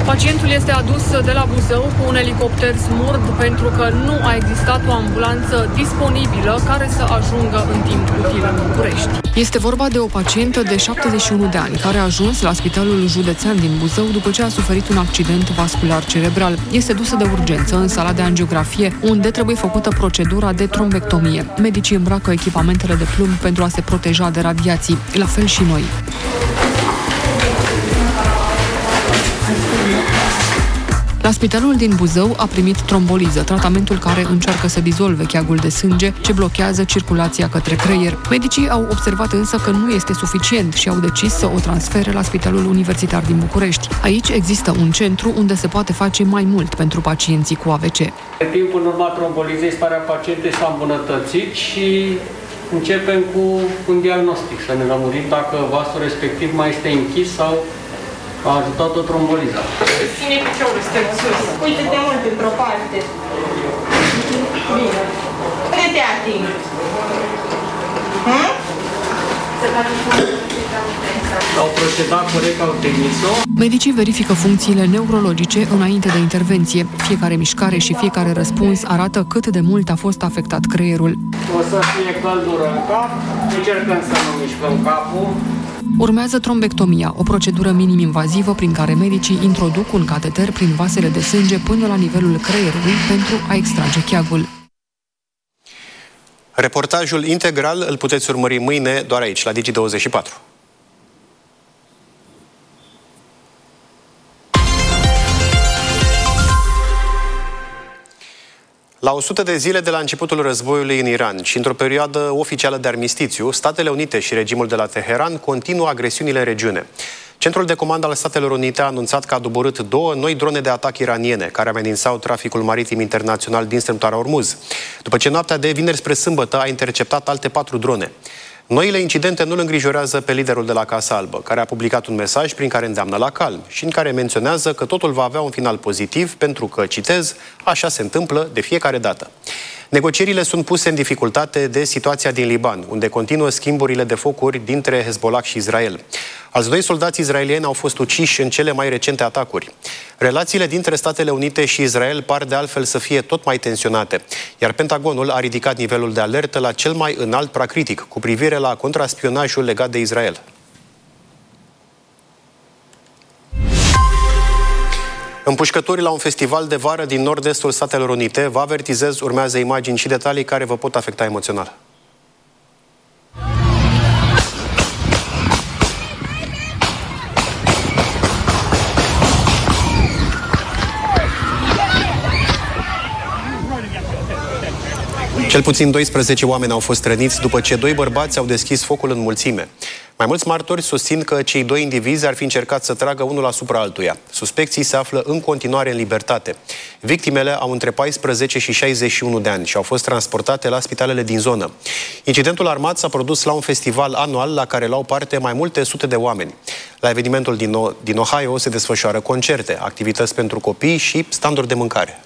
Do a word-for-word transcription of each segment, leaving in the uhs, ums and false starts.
Pacientul este adus de la Buzău cu un elicopter Smurd pentru că nu a existat o ambulanță disponibilă care să ajungă în timp util în București. Este vorba de o pacientă de șaptezeci și unu de ani care a ajuns la Spitalul Județean din Buzău după ce a suferit un accident vascular cerebral. Este dusă de urgență în sala de angiografie, unde trebuie făcută procedura de trombectomie. Medicii îmbracă echipamentele de plumb pentru a se proteja de radiații, la fel și noi. La spitalul din Buzău a primit tromboliză, tratamentul care încearcă să dizolve cheagul de sânge ce blochează circulația către creier. Medicii au observat însă că nu este suficient și au decis să o transfere la Spitalul Universitar din București. Aici există un centru unde se poate face mai mult pentru pacienții cu A V C. În timpul în urma trombolizei, starea pacientei s-a îmbunătățit și începem cu un diagnostic, să ne lămurim dacă vasul respectiv mai este închis sau a ajutat-o tromboliza. Ține piciorul, stă în sus. Uite-te mult într-o parte. Bine. Unde te ating? Hm? Au procedat corect, au trimis-o. Medicii verifică funcțiile neurologice înainte de intervenție. Fiecare mișcare și fiecare răspuns arată cât de mult a fost afectat creierul. O să fie căldură în cap. Încercăm să nu mișcăm capul. Urmează trombectomia, o procedură minim-invazivă prin care medicii introduc un cateter prin vasele de sânge până la nivelul creierului pentru a extrage cheagul. Reportajul integral îl puteți urmări mâine doar aici, la Digi douăzeci și patru. La o sută de zile de la începutul războiului în Iran și într-o perioadă oficială de armistițiu, Statele Unite și regimul de la Teheran continuă agresiunile în regiune. Centrul de comandă al Statelor Unite a anunțat că a doborât două noi drone de atac iraniene, care amenințau traficul maritim internațional din strâmtoarea Ormuz, după ce noaptea de vineri spre sâmbătă a interceptat alte patru drone. Noile incidente nu îl îngrijorează pe liderul de la Casa Albă, care a publicat un mesaj prin care îndeamnă la calm și în care menționează că totul va avea un final pozitiv pentru că, citez, așa se întâmplă de fiecare dată. Negocierile sunt puse în dificultate de situația din Liban, unde continuă schimburile de focuri dintre Hezbollah și Israel. Alți doi soldați israelieni au fost uciși în cele mai recente atacuri. Relațiile dintre Statele Unite și Israel par de altfel să fie tot mai tensionate, iar Pentagonul a ridicat nivelul de alertă la cel mai înalt pracritic cu privire la contraspionajul legat de Israel. Împușcătorii la un festival de vară din nord-estul Statelor Unite, vă avertizez, urmează imagini și detalii care vă pot afecta emoțional. Cel puțin doisprezece oameni au fost răniți după ce doi bărbați au deschis focul în mulțime. Mai mulți martori susțin că cei doi indivizi ar fi încercat să tragă unul asupra altuia. Suspecții se află în continuare în libertate. Victimele au între paisprezece și șaizeci și unu de ani și au fost transportate la spitalele din zonă. Incidentul armat s-a produs la un festival anual la care luau parte mai multe sute de oameni. La evenimentul din, o- din Ohio se desfășoară concerte, activități pentru copii și standuri de mâncare.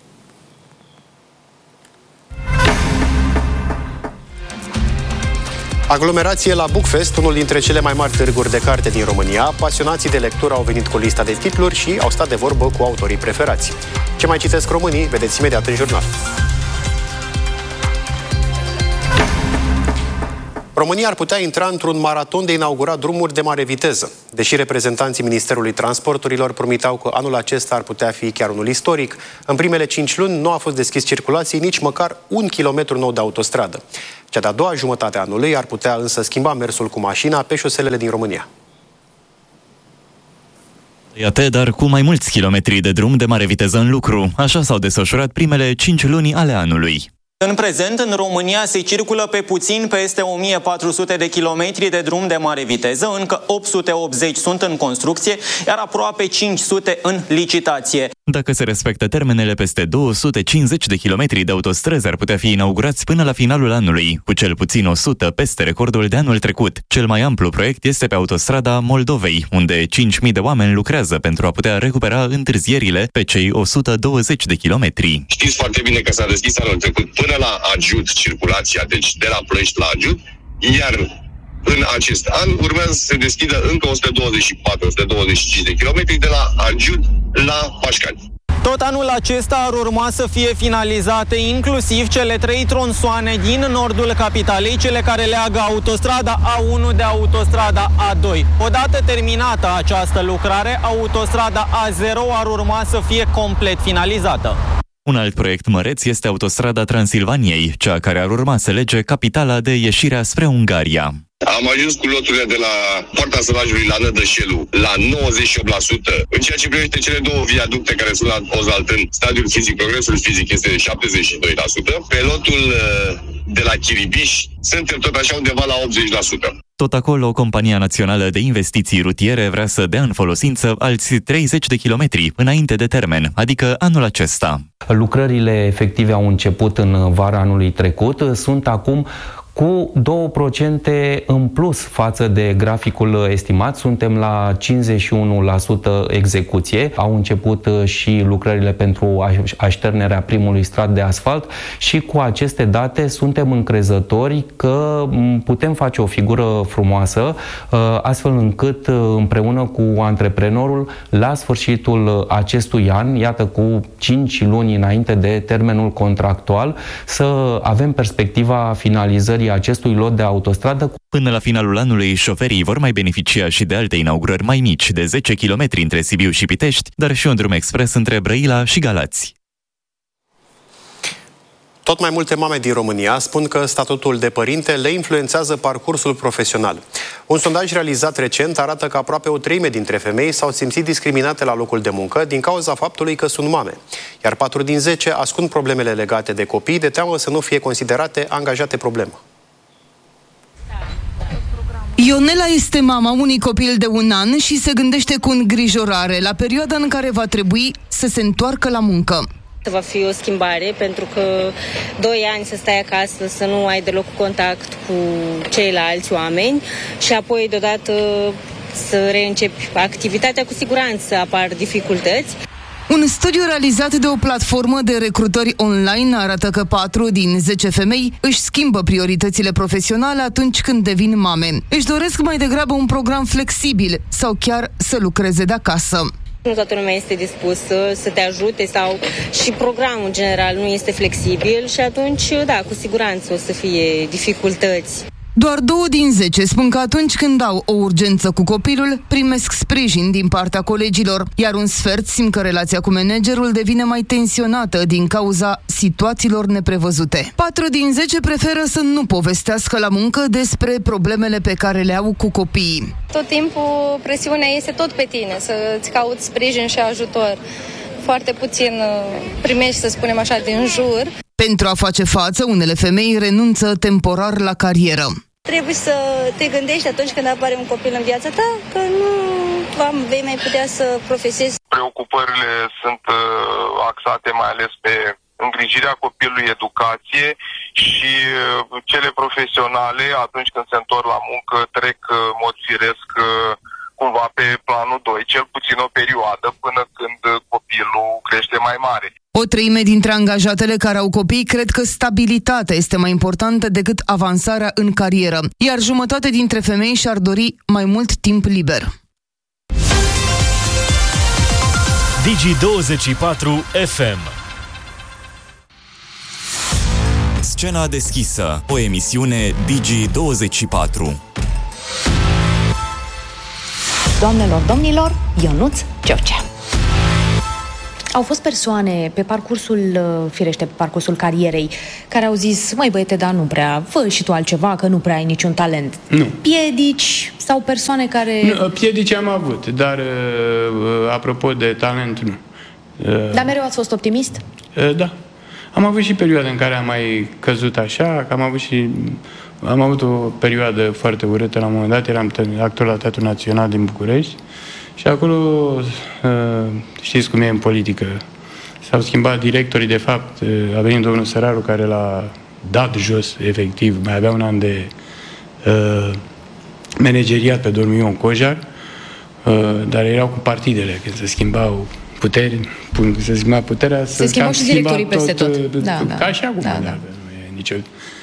Aglomerație la Bookfest, unul dintre cele mai mari târguri de carte din România. Pasionații de lectură au venit cu lista de titluri și au stat de vorbă cu autorii preferați. Ce mai citesc românii, vedeți imediat în jurnal. România ar putea intra într-un maraton de inaugurat drumuri de mare viteză. Deși reprezentanții Ministerului Transporturilor promiteau că anul acesta ar putea fi chiar unul istoric, în primele cinci luni nu a fost deschis circulației nici măcar un kilometru nou de autostradă. Cea de-a doua jumătate a anului ar putea însă schimba mersul cu mașina pe șoselele din România. Iată, dar cu mai mulți kilometri de drum de mare viteză în lucru. Așa s-au desfășurat primele cinci luni ale anului. În prezent, în România se circulă pe puțin peste o mie patru sute de kilometri de drum de mare viteză, încă opt sute optzeci sunt în construcție, iar aproape cinci sute în licitație. Dacă se respectă termenele, peste două sute cincizeci de kilometri de autostrăzi ar putea fi inaugurați până la finalul anului, cu cel puțin o sută peste recordul de anul trecut. Cel mai amplu proiect este pe autostrada Moldovei, unde cinci mii de oameni lucrează pentru a putea recupera întârzierile pe cei o sută douăzeci de kilometri. Știți foarte bine că s-a deschis anul trecut până la Agiut circulația, deci de la Ploiești la Agiut, iar în acest an urmează să se deschidă încă o sută douăzeci și patru - o sută douăzeci și cinci de kilometri de la Argiut la Pașcani. Tot anul acesta ar urma să fie finalizate inclusiv cele trei tronsoane din nordul capitalei, cele care leagă autostrada A unu de autostrada A doi. Odată terminată această lucrare, autostrada A zero ar urma să fie complet finalizată. Un alt proiect măreț este autostrada Transilvaniei, cea care ar urma să lege capitala de ieșirea spre Ungaria. Am ajuns cu loturile de la Poarta Sălajului la Nădășelu la nouăzeci și opt la sută. În ceea ce privește cele două viaducte care sunt la Ozalt în stadiul fizic, progresul fizic este de șaptezeci și doi la sută. Pe lotul de la Chiribiș suntem tot așa undeva la optzeci la sută. Tot acolo, Compania Națională de Investiții Rutiere vrea să dea în folosință alți treizeci de kilometri înainte de termen, adică anul acesta. Lucrările efective au început în vara anului trecut, sunt acum cu două la sută în plus față de graficul estimat. Suntem la cincizeci și unu la sută execuție. Au început și lucrările pentru așternerea primului strat de asfalt și cu aceste date suntem încrezători că putem face o figură frumoasă, astfel încât împreună cu antreprenorul la sfârșitul acestui an, iată cu cinci luni înainte de termenul contractual, să avem perspectiva finalizării acestui lot de autostradă. Până la finalul anului, șoferii vor mai beneficia și de alte inaugurări mai mici, de zece kilometri între Sibiu și Pitești, dar și un drum expres între Brăila și Galați. Tot mai multe mame din România spun că statutul de părinte le influențează parcursul profesional. Un sondaj realizat recent arată că aproape o treime dintre femei s-au simțit discriminate la locul de muncă din cauza faptului că sunt mame, iar patru din zece ascund problemele legate de copii de teamă să nu fie considerate angajate problemă. Ionela este mama unui copil de un an și se gândește cu îngrijorare la perioada în care va trebui să se întoarcă la muncă. Va fi o schimbare, pentru că doi ani să stai acasă, să nu ai deloc contact cu ceilalți oameni și apoi deodată să reîncepi activitatea, cu siguranță apar dificultăți. Un studiu realizat de o platformă de recrutări online arată că patru din zece femei își schimbă prioritățile profesionale atunci când devin mame. Își doresc mai degrabă un program flexibil sau chiar să lucreze de acasă. Nu toată lumea este dispusă să te ajute sau și programul în general nu este flexibil și atunci, da, cu siguranță o să fie dificultăți. Doar două din zece spun că atunci când au o urgență cu copilul, primesc sprijin din partea colegilor, iar un sfert simt că relația cu managerul devine mai tensionată din cauza situațiilor neprevăzute. Patru din zece preferă să nu povestească la muncă despre problemele pe care le au cu copiii. Tot timpul presiunea este tot pe tine, să-ți cauți sprijin și ajutor. Foarte puțin primești, să spunem așa, din jur. Pentru a face față, unele femei renunță temporar la carieră. Trebuie să te gândești atunci când apare un copil în viața ta că nu vei mai putea să profesezi. Preocupările sunt axate mai ales pe îngrijirea copilului, educație și cele profesionale, atunci când se întorc la muncă, trec în mod firesc cumva pe planul doi, cel puțin o perioadă până când copilul crește mai mare. O treime dintre angajatele care au copii cred că stabilitatea este mai importantă decât avansarea în carieră, iar jumătate dintre femei și-ar dori mai mult timp liber. Digi douăzeci și patru F M. Scena deschisă, o emisiune Digi douăzeci și patru. Doamnelor, domnilor, Ionuț George. Au fost persoane pe parcursul, firește, pe parcursul carierei, care au zis, măi băiete, dar nu prea, fă și tu altceva, că nu prea ai niciun talent. Nu. Piedici sau persoane care... Nu, piedici am avut, dar apropo de talent, nu. Dar mereu ați fost optimist? Da. Am avut și perioade în care am mai căzut așa, că am avut și... Am avut o perioadă foarte urâtă la un moment dat, eram actor la Teatrul Național din București și acolo, știți cum e în politică, s-au schimbat directorii, de fapt, a venit domnul Săraru care l-a dat jos, efectiv, mai avea un an de uh, manageriat pe domnul Ion Cojar, uh, dar erau cu partidele, când se schimbau puteri, se schimba puterea, se schimbau și directorii peste tot. tot. Da, da, ca și acum, da, da. nu e nicio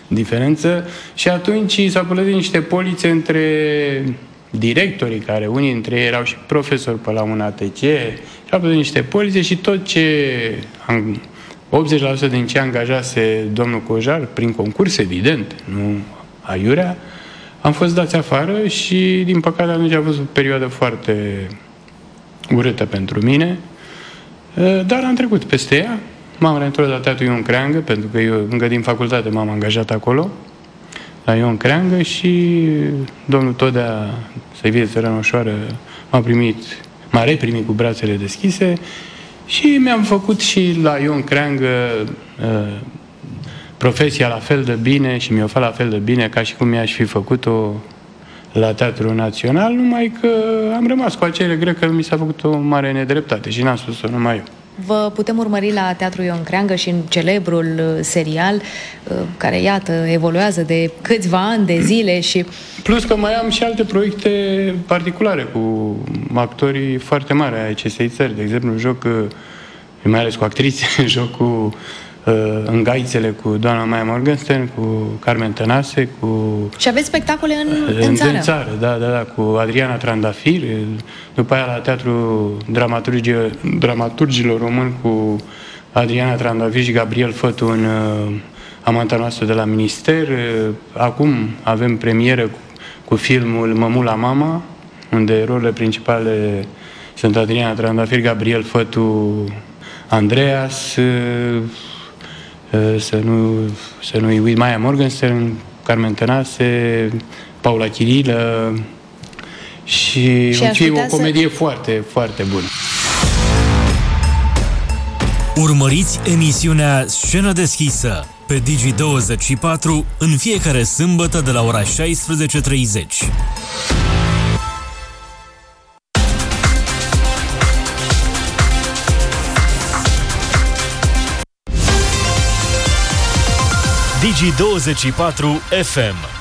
diferență și atunci s-au plătit niște polițe între directorii, care unii dintre ei erau și profesori pe la un A T C, și-au plătit niște polițe și tot ce optzeci la sută din ce angajase domnul Cojar, prin concurs, evident, nu aiurea, am fost dați afară și, din păcate, atunci a fost o perioadă foarte urâtă pentru mine, dar am trecut peste ea. M-am reîntors la Teatrul Ion Creangă, pentru că eu încă din facultate m-am angajat acolo, la Ion Creangă, și domnul Todea, să-i fie țărână ușoară, m-a primit, m-a reprimit cu brațele deschise și mi-am făcut și la Ion Creangă uh, profesia la fel de bine și mi-o fac la fel de bine ca și cum mi-aș fi făcut-o la Teatrul Național, numai că am rămas cu acele regret că mi s-a făcut o mare nedreptate și n-am spus-o numai eu. Vă putem urmări la Teatrul Ion Creangă și în celebrul serial care, iată, evoluează de câțiva ani de zile și... Plus că mai am și alte proiecte particulare cu actorii foarte mari ai acestei țări. De exemplu, joc, mai ales cu actrițe, joc cu în Gaițele cu doamna Maia Morgenstern, cu Carmen Tănase, cu... Și aveți spectacole în, în, în țară? În țară, da, da, da, cu Adriana Trandafir, după aia la Teatrul Dramaturgilor, Dramaturgilor Români cu Adriana Trandafir și Gabriel Fătu în uh, Amanta noastră de la Minister. Uh, acum avem premieră cu, cu filmul Mămula Mama, unde rolurile principale sunt Adriana Trandafir, Gabriel Fătu, Andreas, uh, să nu, să nu-i uit, Maia Morgenstern, Carmen Tănase, Paula Chirilă și, și fi o comedie să... foarte, foarte bună. Urmăriți emisiunea Scenă deschisă pe Digi douăzeci și patru în fiecare sâmbătă de la ora șaisprezece treizeci. Digi douăzeci și patru F M.